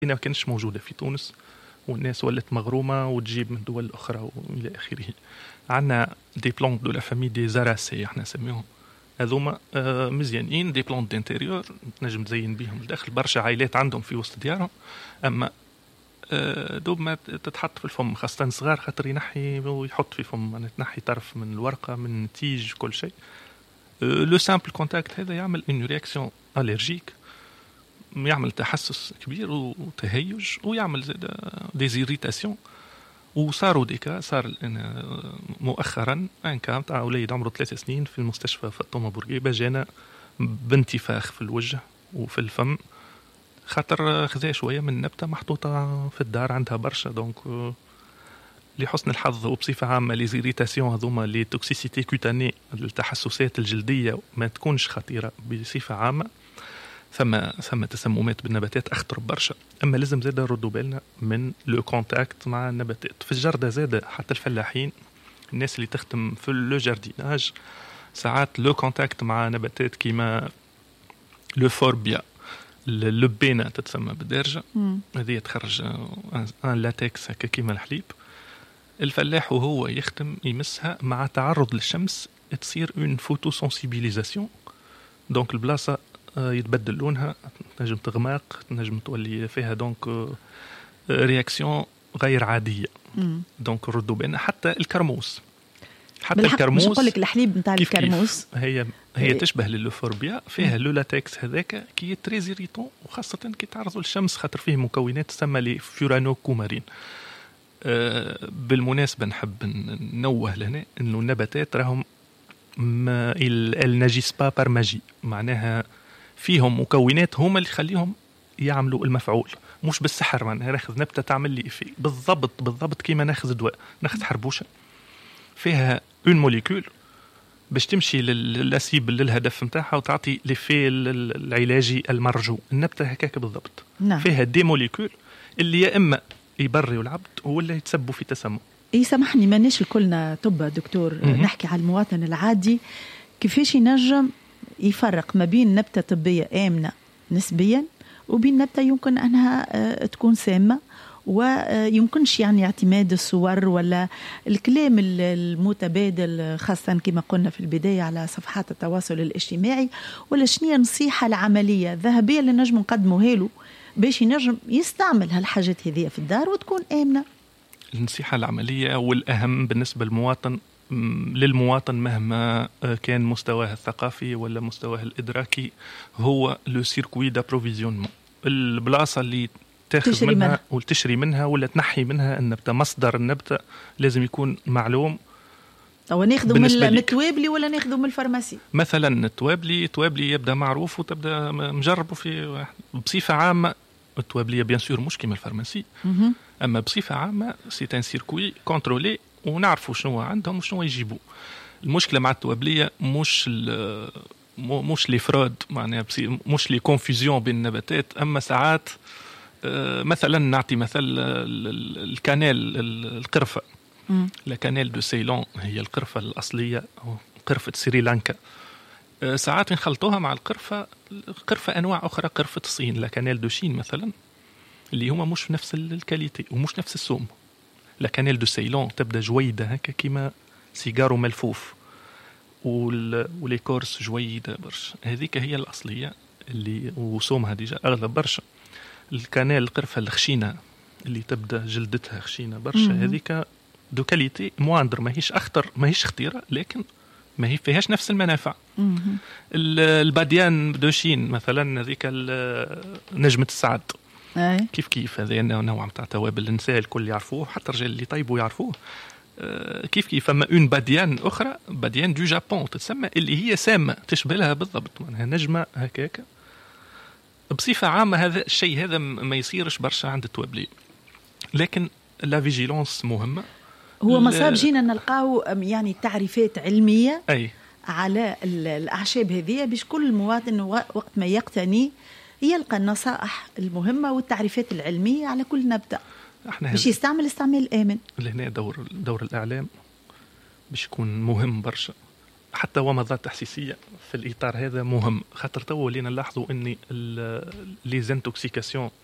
ما كانش موجودة في تونس، والناس ولت مغرومة وتجيب من دول أخرى وإلى آخره. عندنا دي بلانت دو لا فامي دي زاراسي احنا نسميهم، هذوما مزيانين، دي بلانت دانتيريور تنجم تزين بيهم الداخل. برشا عائلات عندهم في وسط ديارهم، أما دوب ما تتحط في الفم، خاصة صغار، خاطر ينحي ويحط في فم، يعني تنحي طرف من الورقة من التيج كل شيء. لو سامبل كونتاكت هذا يعمل اون رياكسيون الرجيك، يعمل تحسس كبير وتهيج، ويعمل زاد ديزيريتاسيون. وصاروا ديكا، صار مؤخرا ان كان تاع وليد عمره 3 سنين في المستشفى فاطمه بورقيبه، جانا بانتفاخ في الوجه وفي الفم، خاطر خذا شويه من نبته محطوطه في الدار عندها برشا. دونك لحسن الحظ وبصفه عامه لي زيريتاسيون هذوما لي توكسيسيتي كوتاني، التحسسات الجلديه ما تكونش خطيره بصفه عامه. ثم تسممات بالنباتات اخطر برشا، اما لازم زاده نردوا بالنا من لو كونتاكت مع النباتات. في الجردة زاده حتى الفلاحين، الناس اللي تخدم في لو جارديناج، ساعات لو كونتاكت مع نباتات كيما لو فوربيا، اللبانه تتسمى بالدارجه، هذه تخرج ان لاتكس هكا كيما الحليب. الفلاح وهو يخدم يمسها مع تعرض للشمس تصير اون فوتو سنسيبيليزاسيون، دونك البلاصه يتبدل لونها، تنجم تغماق، تنجم تولي فيها دونك رياكسيون غير عاديه. دونك ردوا بالنا حتى الكرموس، حتى الكرموس مش نقول لك الحليب نتاع الكرموس هي تشبه للفوربيا، فيها لو لاتكس هذاك كي تري إيريتون، وخاصه كي تعرضوا للشمس، خاطر فيه مكونات تسمى لي فيورانو كومارين. بالمناسبه نحب ننوه لهنا انه النباتات راهم النجيس با بار ماجي، معناها فيهم مكونات هما اللي يخليهم يعملوا المفعول، مش بالسحر. معناها ناخذ نبته تعمل لي إفي بالضبط كيما ناخذ دواء، ناخذ حربوشه فيها اون موليكول باش تمشي للاسيب للهدف نتاعها وتعطي ليفي العلاجي المرجو. النبته هكاك بالضبط، نعم. فيها دي موليكول اللي يا اما يبرئوا العبد ولا يتسبوا في تسمم. سامحني، ماناش الكلنا طب دكتور، نحكي على المواطن العادي كيفاش ينجم يفرق ما بين نبتة طبية آمنة نسبيا وبين نبتة يمكن أنها تكون سامة، ويمكنش يعني اعتماد الصور ولا الكلام المتبادل، خاصة كما قلنا في البداية على صفحات التواصل الاجتماعي، ولا شنية النصيحة العملية الذهبية اللي نجم نقدموها له باش ينجم يستعمل هالحاجات هذه في الدار وتكون آمنة. النصيحة العملية والأهم بالنسبة للمواطن مهما كان مستواه الثقافي ولا مستواه الإدراكي، هو لو سيركوي دابروفيزيونمون، البلاصة اللي تاخذ منها وتشري منها ولا تنحي منها النبتة، مصدر النبتة لازم يكون معلوم. أو ناخذه من التوابلي ولا ناخذه من الفارماسي؟ مثلا التوابلي يبدأ معروف وتبدأ مجربه في بصفة عامة. التوابلية بيان سور مش كيما الفارماسي، أما بصفة عامة سي ان سيركوي كونترولي ونعرفوا شنو عندهم وشنو يجيبوا. المشكلة مع التوابلية مش لي فرود، معناها مش لي كونفوزيون بين النباتات. أما ساعات مثلا نعطي مثل الكانيل، القرفة، لا كانيل دو سيلون هي القرفة الأصلية، قرفة سريلانكا. ساعات نخلطوها مع القرفة أنواع أخرى، قرفة الصين، لا كانيل دو شين مثلا، اللي هما مش نفس الكاليتي ومش نفس السوم. لا كانيل دو سيلون تبدأ جويدة هكا كيما سيجارو ملفوف، ولي كورس جويدة برشا، هذيك هي الأصلية اللي وسومها ديجا أغلب برشا. الكانيل القرفة الخشينة اللي تبدأ جلدتها خشينة برشا، هذيك دو كاليتي مواندر، ماهيش أخطر ماهيش خطيرة، لكن ما هي فيهاش نفس المنافع. الباديان دوشين مثلا، هذيك نجمة السعد، كيف هذا نوع متاع توابل النساء الكل يعرفوه، حتى الرجال اللي طيبوا يعرفوه. كيف فما اون باديان أخرى، باديان دو جابون تسمى، اللي هي سامة تشبه لها بالضبط، معناها نجمة هكاك. بصفة عامة هذا الشيء هذا ما يصيرش برشا عند التوابلي، لكن لا فيجيلانس مهمة. هو مصاب جينا نلقاو يعني تعريفات علمية على الأعشاب هذه، باش كل مواطن وقت ما يقتني يلقى النصائح المهمة والتعريفات العلمية على كل نبتة باش يستعمل استعمال آمن. لهنا دور الإعلام باش يكون مهم برشا، حتى ومضات تحسيسية في الإطار هذا مهم، خاطر تو ولينا نلاحظوا أن لي زانتوكسيكاسيون